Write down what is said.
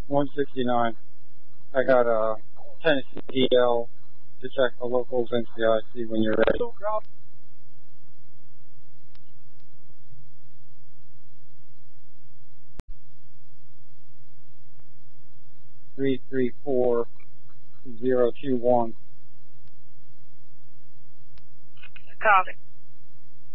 169. I got a Tennessee DL to check the locals NCIC when you're ready. 334021. Copy.